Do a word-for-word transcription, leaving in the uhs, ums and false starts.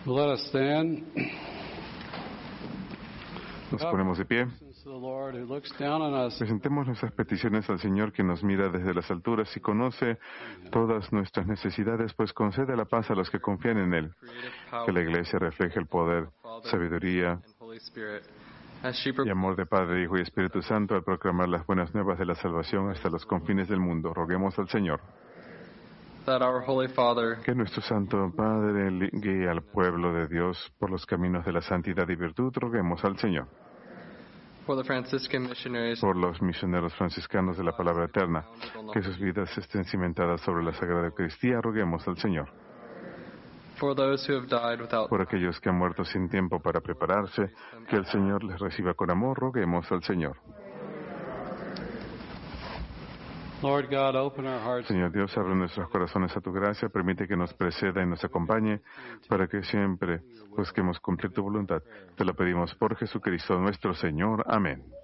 Let us stand. Nos ponemos de pie. Presentemos nuestras peticiones al Señor, que nos mira desde las alturas y conoce todas nuestras necesidades, pues concede la paz a los que confían en Él. Que la Iglesia refleje el poder, sabiduría y amor de Padre, Hijo y Espíritu Santo al proclamar las buenas nuevas de la salvación hasta los confines del mundo. Roguemos al Señor. Que nuestro Santo Padre guíe al pueblo de Dios por los caminos de la santidad y virtud. Roguemos al Señor. Por los misioneros franciscanos de la palabra eterna, que sus vidas estén cimentadas sobre la Sagrada Eucaristía. Roguemos al Señor. Por aquellos que han muerto sin tiempo para prepararse, que el Señor les reciba con amor. Roguemos al Señor. Señor Dios, abre nuestros corazones a tu gracia, permite que nos preceda y nos acompañe, para que siempre busquemos cumplir tu voluntad. Te lo pedimos por Jesucristo nuestro Señor. Amén.